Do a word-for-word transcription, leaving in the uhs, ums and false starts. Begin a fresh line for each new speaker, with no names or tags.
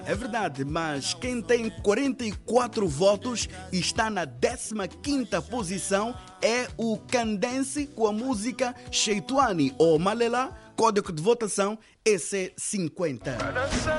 É verdade, mas quem tem quarenta e quatro votos e está na décima quinta posição é o Candense com a música Sheituani ou Malela, código de votação E C cinquenta.